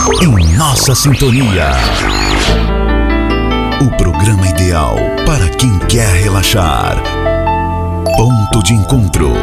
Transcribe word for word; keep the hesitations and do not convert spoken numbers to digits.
em nossa sintonia. O programa ideal para quem quer relaxar. Ponto de encontro